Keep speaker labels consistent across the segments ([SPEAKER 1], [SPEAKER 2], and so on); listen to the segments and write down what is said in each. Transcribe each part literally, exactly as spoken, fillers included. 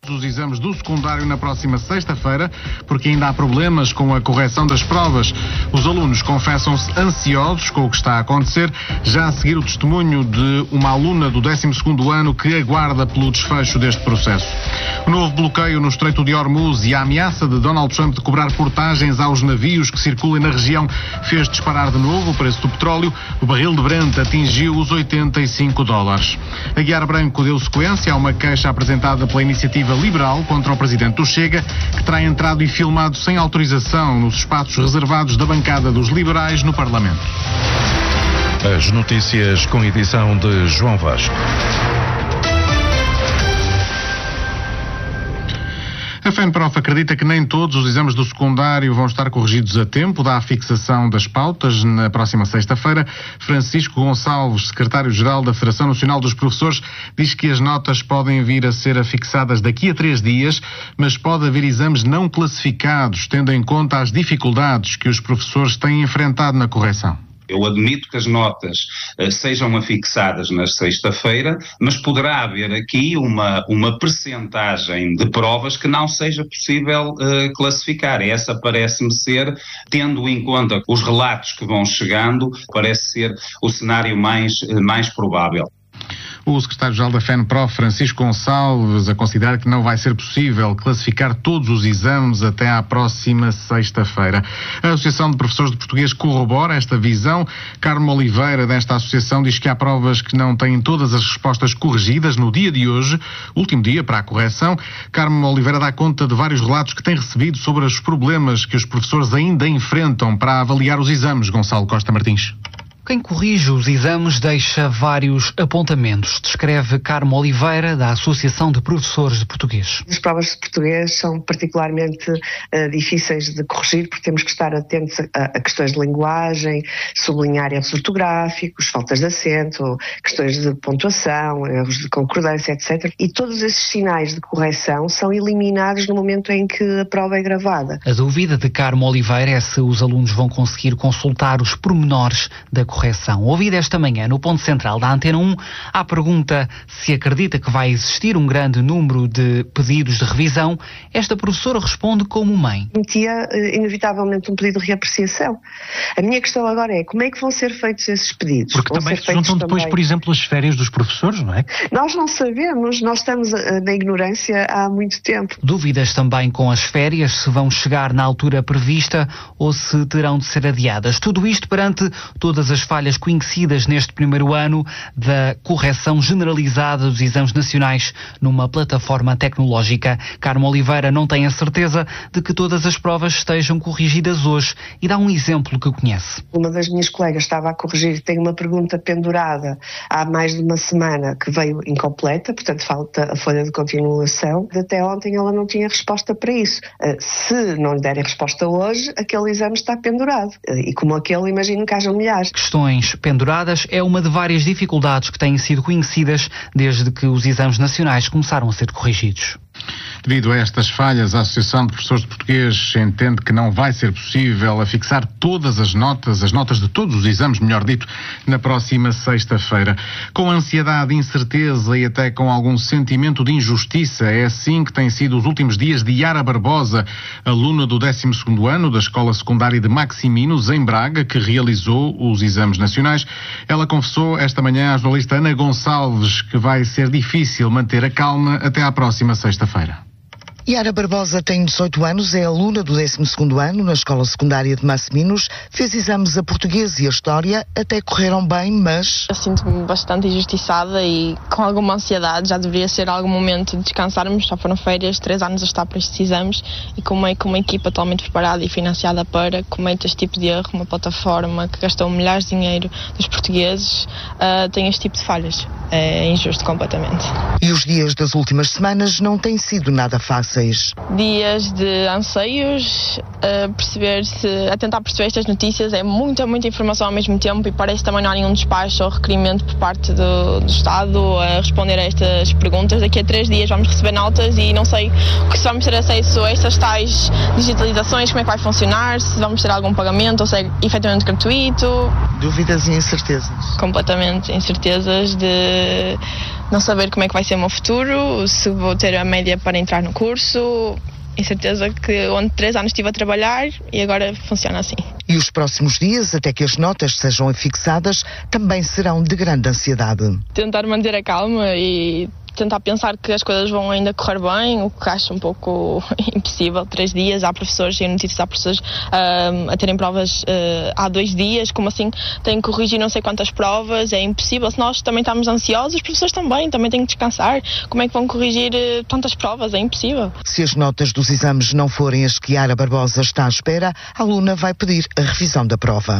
[SPEAKER 1] Os exames do secundário na próxima sexta-feira, porque ainda há problemas com a correção das provas. Os alunos confessam-se ansiosos com o que está a acontecer, já a seguir o testemunho de uma aluna do décimo segundo ano que aguarda pelo desfecho deste processo. O novo bloqueio no Estreito de Hormuz e a ameaça de Donald Trump de cobrar portagens aos navios que circulem na região fez disparar de novo o preço do petróleo. O barril de Brent atingiu os oitenta e cinco dólares. A Guiar Branco deu sequência a uma queixa apresentada pela iniciativa liberal contra o presidente do Chega, que terá entrado e filmado sem autorização nos espaços reservados da bancada dos liberais no Parlamento.
[SPEAKER 2] As notícias com edição de João Vasco.
[SPEAKER 1] A FENPROF acredita que nem todos os exames do secundário vão estar corrigidos a tempo da fixação das pautas na próxima sexta-feira. Francisco Gonçalves, secretário-geral da Federação Nacional dos Professores, diz que as notas podem vir a ser afixadas daqui a três dias, mas pode haver exames não classificados, tendo em conta as dificuldades que os professores têm enfrentado na correção.
[SPEAKER 3] Eu admito que as notas uh, sejam afixadas na sexta-feira, mas poderá haver aqui uma, uma percentagem de provas que não seja possível uh, classificar. Essa parece-me ser, tendo em conta os relatos que vão chegando, parece ser o cenário mais, uh, mais provável.
[SPEAKER 1] O secretário-geral da FENPROF, Francisco Gonçalves, a considerar que não vai ser possível classificar todos os exames até à próxima sexta-feira. A Associação de Professores de Português corrobora esta visão. Carmo Oliveira, desta associação, diz que há provas que não têm todas as respostas corrigidas no dia de hoje, último dia para a correção. Carmo Oliveira dá conta de vários relatos que tem recebido sobre os problemas que os professores ainda enfrentam para avaliar os exames. Gonçalo Costa Martins.
[SPEAKER 4] Quem corrige os exames deixa vários apontamentos, descreve Carmo Oliveira, da Associação de Professores de Português.
[SPEAKER 5] As provas de português são particularmente uh, difíceis de corrigir, porque temos que estar atentos a, a questões de linguagem, sublinhar erros ortográficos, faltas de acento, questões de pontuação, erros de concordância, etcétera. E todos esses sinais de correção são eliminados no momento em que a prova é gravada.
[SPEAKER 4] A dúvida de Carmo Oliveira é se os alunos vão conseguir consultar os pormenores da correção. correção. Ouvida esta manhã no ponto central da Antena um, à pergunta se acredita que vai existir um grande número de pedidos de revisão, esta professora responde como mãe.
[SPEAKER 5] Metia inevitavelmente um pedido de reapreciação. A minha questão agora é como é que vão ser feitos esses pedidos?
[SPEAKER 6] Porque
[SPEAKER 5] vão
[SPEAKER 6] também se juntam depois, também... por exemplo, as férias dos professores, não é?
[SPEAKER 5] Nós não sabemos, nós estamos na ignorância há muito tempo.
[SPEAKER 4] Dúvidas também com as férias, se vão chegar na altura prevista ou se terão de ser adiadas. Tudo isto perante todas as falhas conhecidas neste primeiro ano da correção generalizada dos exames nacionais numa plataforma tecnológica. Carmo Oliveira não tem a certeza de que todas as provas estejam corrigidas hoje e dá um exemplo que conhece.
[SPEAKER 5] Uma das minhas colegas estava a corrigir, tem uma pergunta pendurada há mais de uma semana que veio incompleta, portanto falta a folha de continuação. Até ontem ela não tinha resposta para isso. Se não lhe derem resposta hoje, aquele exame está pendurado. E como aquele, imagino que haja milhares.
[SPEAKER 4] Questões penduradas é uma de várias dificuldades que têm sido conhecidas desde que os exames nacionais começaram a ser corrigidos.
[SPEAKER 1] Devido a estas falhas, a Associação de Professores de Português entende que não vai ser possível afixar todas as notas, as notas de todos os exames, melhor dito, na próxima sexta-feira. Com ansiedade, incerteza e até com algum sentimento de injustiça, é assim que têm sido os últimos dias de Yara Barbosa, aluna do décimo segundo ano da Escola Secundária de Maximinos, em Braga, que realizou os exames nacionais. Ela confessou esta manhã à jornalista Ana Gonçalves que vai ser difícil manter a calma até à próxima sexta-feira.
[SPEAKER 7] Yara Barbosa tem dezoito anos, é aluna do décimo segundo ano na Escola Secundária de Maximinos, fez exames a português e a história, até correram bem, mas...
[SPEAKER 8] Eu sinto-me bastante injustiçada e com alguma ansiedade, já deveria ser algum momento de descansarmos, só foram férias, três anos a estar para estes exames e como é com uma equipa totalmente preparada e financiada para cometer este tipo de erro, uma plataforma que gastou milhares de dinheiro dos portugueses, uh, tem este tipo de falhas. É injusto completamente.
[SPEAKER 7] E os dias das últimas semanas não têm sido nada fáceis.
[SPEAKER 8] Dias de anseios, a perceber se, a tentar perceber estas notícias, é muita, muita informação ao mesmo tempo e parece também não há nenhum despacho ou requerimento por parte do, do Estado a responder a estas perguntas. Daqui a três dias vamos receber notas e não sei se vamos ter acesso a estas tais digitalizações, como é que vai funcionar, se vamos ter algum pagamento ou se é efetivamente gratuito.
[SPEAKER 7] Dúvidas e incertezas.
[SPEAKER 8] Completamente, incertezas de não saber como é que vai ser o meu futuro, se vou ter a média para entrar no curso. Incerteza que onde três anos estive a trabalhar e agora funciona assim.
[SPEAKER 7] E os próximos dias, até que as notas sejam afixadas, também serão de grande ansiedade.
[SPEAKER 8] Tentar manter a calma e tentar pensar que as coisas vão ainda correr bem, o que acho um pouco impossível. Três dias, há professores e notícias, há professores uh, a terem provas uh, há dois dias, como assim têm que corrigir não sei quantas provas, é impossível. Se nós também estamos ansiosos, os professores também, também têm que descansar. Como é que vão corrigir uh, tantas provas? É impossível.
[SPEAKER 7] Se as notas dos exames não forem as que Chiara Barbosa está à espera, a aluna vai pedir a revisão da prova.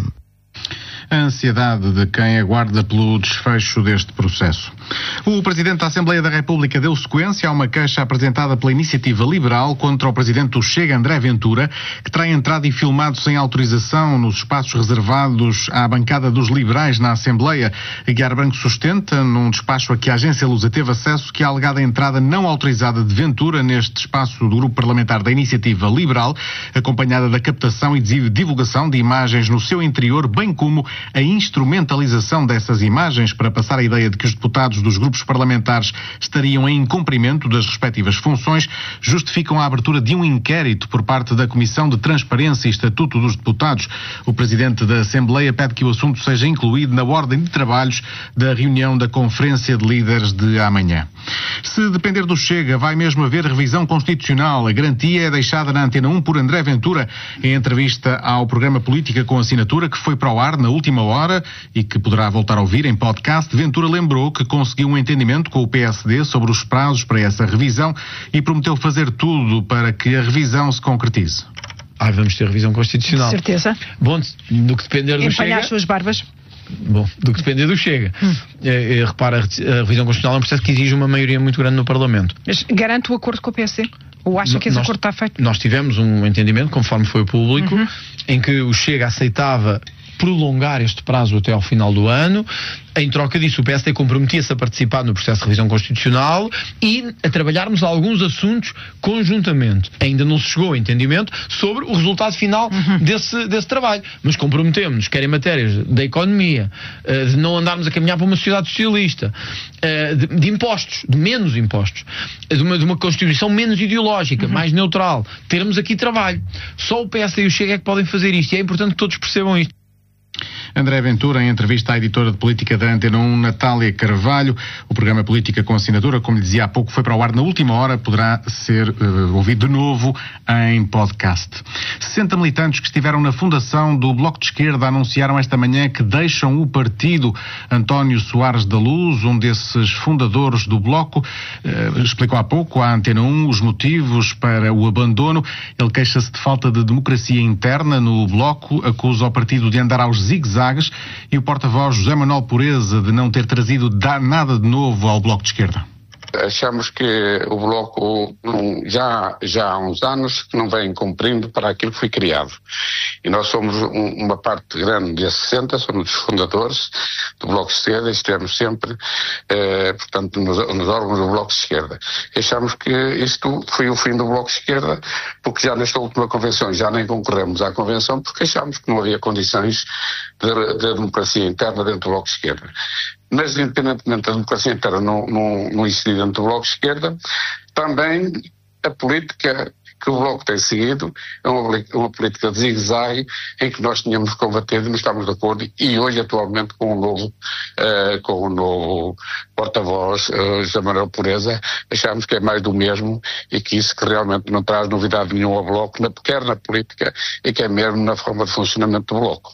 [SPEAKER 1] A ansiedade de quem aguarda pelo desfecho deste processo. O Presidente da Assembleia da República deu sequência a uma queixa apresentada pela Iniciativa Liberal contra o Presidente do Chega, André Ventura, que terá entrado e filmado sem autorização nos espaços reservados à bancada dos liberais na Assembleia. Guiar Branco sustenta, num despacho a que a agência Lusa teve acesso, que a alegada entrada não autorizada de Ventura neste espaço do grupo parlamentar da Iniciativa Liberal, acompanhada da captação e divulgação de imagens no seu interior, bem como a instrumentalização dessas imagens para passar a ideia de que os deputados dos grupos parlamentares estariam em incumprimento das respectivas funções, justificam a abertura de um inquérito por parte da Comissão de Transparência e Estatuto dos Deputados. O Presidente da Assembleia pede que o assunto seja incluído na ordem de trabalhos da reunião da Conferência de Líderes de amanhã. Se depender do Chega, vai mesmo haver revisão constitucional. A garantia é deixada na Antena um por André Ventura em entrevista ao programa Política com Assinatura, que foi para o ar na última hora e que poderá voltar a ouvir em podcast. Ventura lembrou que conseguiu um entendimento com o P S D sobre os prazos para essa revisão e prometeu fazer tudo para que a revisão se concretize.
[SPEAKER 9] Ah, vamos ter revisão constitucional.
[SPEAKER 10] Com certeza.
[SPEAKER 9] Bom, do que depender do Chega...
[SPEAKER 10] Empalhar as suas barbas.
[SPEAKER 9] Bom, do que depender do Chega. Hum. É, é, repara, a revisão constitucional é um processo que exige uma maioria muito grande no Parlamento.
[SPEAKER 10] Mas garante o acordo com o P S D? Ou acha que esse
[SPEAKER 9] nós,
[SPEAKER 10] acordo está feito?
[SPEAKER 9] Nós tivemos um entendimento, conforme foi público, uhum. em que o Chega aceitava prolongar este prazo até ao final do ano. Em troca disso, o P S D comprometia-se a participar no processo de revisão constitucional e a trabalharmos alguns assuntos conjuntamente. Ainda não se chegou a entendimento sobre o resultado final uhum. desse, desse trabalho, mas comprometemos-nos, quer em matérias da economia, de não andarmos a caminhar para uma sociedade socialista, de, de impostos, de menos impostos, de uma, de uma Constituição menos ideológica, uhum. mais neutral. Termos aqui trabalho. Só o P S D e o Chega é que podem fazer isto e é importante que todos percebam isto.
[SPEAKER 1] André Ventura, em entrevista à editora de política da Antena um, Natália Carvalho. O programa Política com Assinatura, como lhe dizia há pouco, foi para o ar na última hora, poderá ser uh, ouvido de novo em podcast. sessenta militantes que estiveram na fundação do Bloco de Esquerda anunciaram esta manhã que deixam o partido. António Soares da Luz, um desses fundadores do Bloco, uh, explicou há pouco à Antena um os motivos para o abandono. Ele queixa-se de falta de democracia interna no Bloco, acusa o partido de andar aos zigue-zagues e o porta-voz José Manuel Pureza de não ter trazido nada de novo ao Bloco de Esquerda.
[SPEAKER 11] Achamos que o Bloco já, já há uns anos que não vem cumprindo para aquilo que foi criado. E nós somos um, uma parte grande desses sessenta, somos os fundadores do Bloco de Esquerda e estivemos sempre, eh, portanto, nos, nos órgãos do Bloco de Esquerda. E achamos que isto foi o fim do Bloco de Esquerda, porque já nesta última convenção já nem concorremos à convenção, porque achamos que não havia condições de, de democracia interna dentro do Bloco de Esquerda. Mas, independentemente da democracia interna não, não, não existir dentro do Bloco de Esquerda, também a política que o Bloco tem seguido é uma, uma política de zigue-zague em que nós tínhamos combatido e não estamos de acordo, e hoje atualmente com o novo, uh, com o novo porta-voz, uh, José Manuel Pureza, achamos que é mais do mesmo e que isso que realmente não traz novidade nenhuma ao Bloco, quer na política e que é mesmo na forma de funcionamento do Bloco.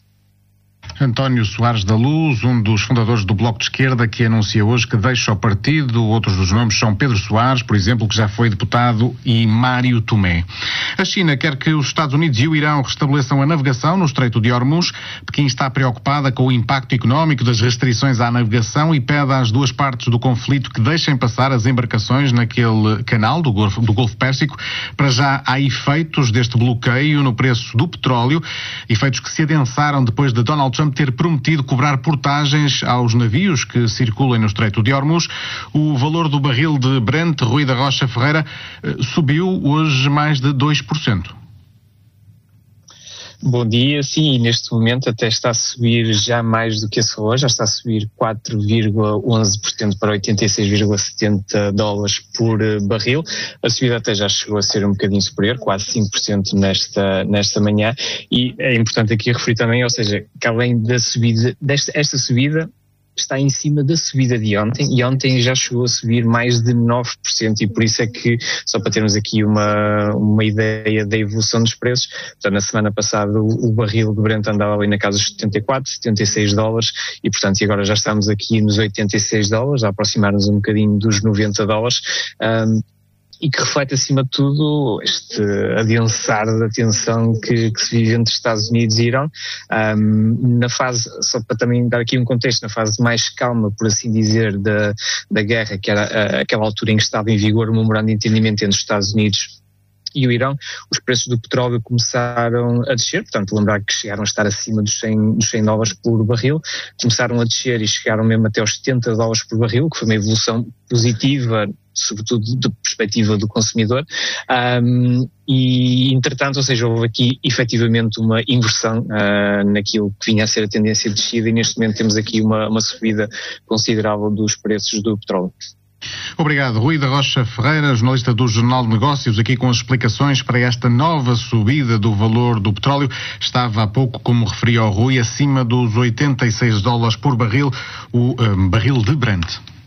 [SPEAKER 1] António Soares da Luz, um dos fundadores do Bloco de Esquerda, que anuncia hoje que deixa o partido. Outros dos nomes são Pedro Soares, por exemplo, que já foi deputado, e Mário Tomé. A China quer que os Estados Unidos e o Irão restabeleçam a navegação no Estreito de Hormuz. Pequim está preocupada com o impacto económico das restrições à navegação e pede às duas partes do conflito que deixem passar as embarcações naquele canal do Golfo, do Golfo Pérsico. Para já há efeitos deste bloqueio no preço do petróleo, efeitos que se adensaram depois de Donald Trump ter prometido cobrar portagens aos navios que circulam no Estreito de Hormuz. O valor do barril de Brent, Rui da Rocha Ferreira, subiu hoje mais de dois por cento.
[SPEAKER 12] Bom dia, sim, e neste momento até está a subir já mais do que esse valor, já está a subir quatro vírgula onze por cento para oitenta e seis vírgula setenta dólares por barril. A subida até já chegou a ser um bocadinho superior, quase cinco por cento nesta, nesta manhã, e é importante aqui referir também, ou seja, que além da subida, desta esta subida, está em cima da subida de ontem, e ontem já chegou a subir mais de nove por cento, e por isso é que, só para termos aqui uma, uma ideia da evolução dos preços, portanto, na semana passada o, o barril de Brent andava ali na casa dos setenta e quatro, setenta e seis dólares, e portanto, e agora já estamos aqui nos oitenta e seis dólares, a aproximar-nos um bocadinho dos noventa dólares, um, e que reflete, acima de tudo, este adensar da tensão que, que se vive entre Estados Unidos e Irão. Um, na fase, só para também dar aqui um contexto, na fase mais calma, por assim dizer, da, da guerra, que era a, aquela altura em que estava em vigor o memorando de entendimento entre os Estados Unidos e o Irão, os preços do petróleo começaram a descer, portanto, lembrar que chegaram a estar acima dos cem, dos cem dólares por barril, começaram a descer e chegaram mesmo até aos setenta dólares por barril, que foi uma evolução positiva, sobretudo da perspectiva do consumidor, um, e entretanto, ou seja, houve aqui efetivamente uma inversão uh, naquilo que vinha a ser a tendência de descida, e neste momento temos aqui uma, uma subida considerável dos preços do petróleo.
[SPEAKER 1] Obrigado. Rui da Rocha Ferreira, jornalista do Jornal de Negócios, aqui com as explicações para esta nova subida do valor do petróleo. Estava há pouco, como referia ao Rui, acima dos oitenta e seis dólares por barril, o um, barril de Brent.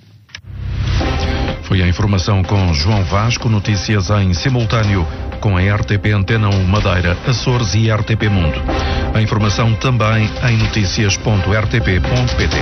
[SPEAKER 2] Foi a informação com João Vasco, notícias em simultâneo com a R T P Antena um Madeira, Açores e R T P Mundo. A informação também em notícias ponto r t p ponto p t.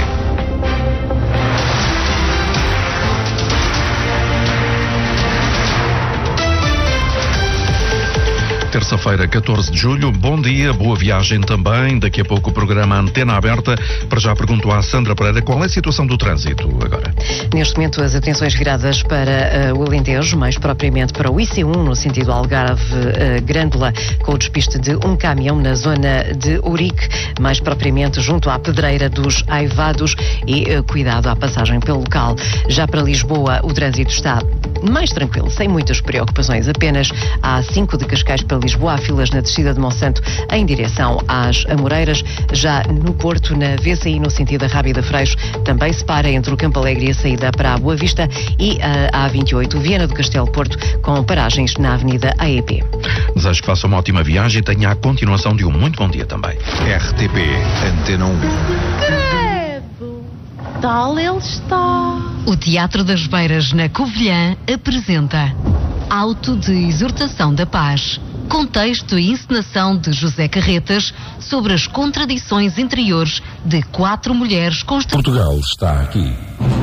[SPEAKER 2] Terça-feira, catorze de julho, bom dia, boa viagem também. Daqui a pouco o programa Antena Aberta. Para já pergunto à Sandra Pereira qual é a situação do trânsito agora.
[SPEAKER 13] Neste momento as atenções viradas para uh, o Alentejo, mais propriamente para o I C um, no sentido Algarve-Grândola, uh, com o despiste de um caminhão na zona de Ourique, mais propriamente junto à Pedreira dos Aivados, e uh, cuidado à passagem pelo local. Já para Lisboa o trânsito está mais tranquilo, sem muitas preocupações, apenas a A cinco de Cascais para Lisboa, há filas na descida de Monsanto em direção às Amoreiras. Já no Porto, na V C I, no sentido da Rábida Freixo, também se para entre o Campo Alegre e a saída para a Boa Vista, e a A vinte e oito, Viana do Castelo Porto, com paragens na Avenida A E P.
[SPEAKER 2] Desejo que faça uma ótima viagem e tenha a continuação de um muito bom dia também.
[SPEAKER 14] R T P Antena um.
[SPEAKER 15] Credo, tal ele está.
[SPEAKER 16] O Teatro das Beiras, na Covilhã, apresenta Auto de Exortação da Paz. Contexto e encenação de José Carretas sobre as contradições interiores de quatro mulheres constituídas.
[SPEAKER 14] Portugal está aqui.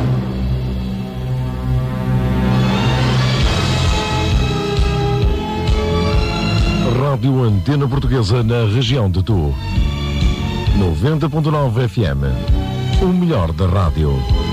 [SPEAKER 14] Rádio Antena Portuguesa na região de Tu. noventa ponto nove F M. O melhor da rádio.